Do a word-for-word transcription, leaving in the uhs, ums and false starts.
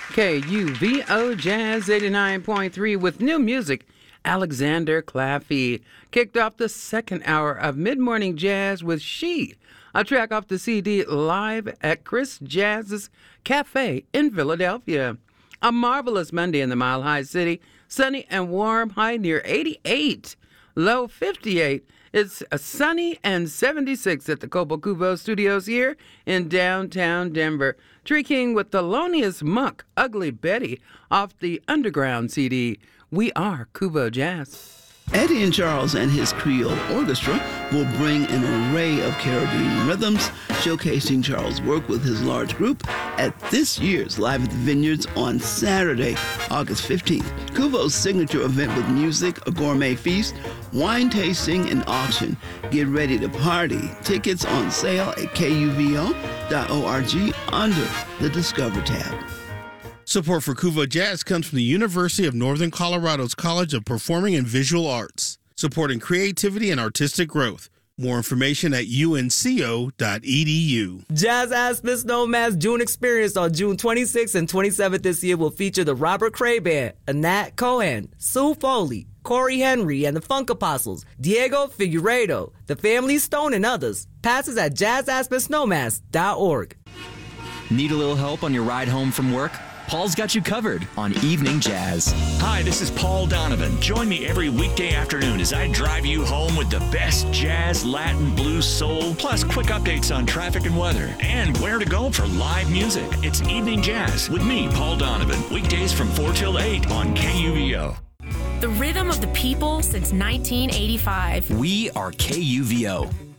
K U V O Jazz eighty-nine point three with new music. Alexander Claffey kicked off the second hour of Mid-Morning Jazz with She, a track off the C D Live at Chris Jazz's Cafe in Philadelphia. A marvelous Monday in the Mile High City. Sunny and warm, high near eighty-eight, low fifty-eight. It's a sunny and seventy-six at the Cobo Cubo Studios here in downtown Denver. Tree King with Thelonious Monk, Ugly Betty, off the Underground C D. We are Cubo Jazz. Eddie and Charles and his Creole Orchestra will bring an array of Caribbean rhythms, showcasing Charles' work with his large group at this year's Live at the Vineyards on Saturday, August fifteenth. Cubo's signature event with music, a gourmet feast, wine tasting, and auction. Get ready to party. Tickets on sale at K U V O dot org under the Discover tab. Support for Cubo Jazz comes from the University of Northern Colorado's College of Performing and Visual Arts, supporting creativity and artistic growth. More information at U N C O dot E D U. Jazz Aspen Snowmass June Experience on June twenty-sixth and twenty-seventh this year will feature the Robert Cray Band, Anat Cohen, Sue Foley, Corey Henry and the Funk Apostles, Diego Figueiredo, The Family Stone, and others. Passes at jazz aspen snowmass dot org. Need a little help on your ride home from work? Paul's got you covered on Evening Jazz. Hi, this is Paul Donovan. Join me every weekday afternoon as I drive you home with the best jazz, Latin, blues, soul, plus quick updates on traffic and weather, and where to go for live music. It's Evening Jazz with me, Paul Donovan, weekdays from four till eight on K U V O. The rhythm of the people since nineteen eighty-five. We are K U V O.